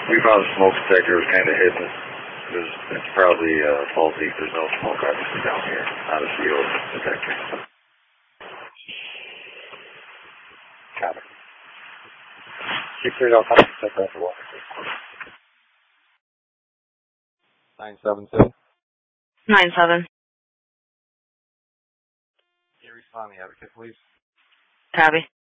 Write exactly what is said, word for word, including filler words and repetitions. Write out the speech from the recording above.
We found the smoke detector was kind of hidden. It was, it's probably uh, faulty. There's no smoke obviously down here. Not a C O detector. Got it. Six three zero five six after water. Nine seven two. Nine seven. Can you respond to the advocate, please? Copy.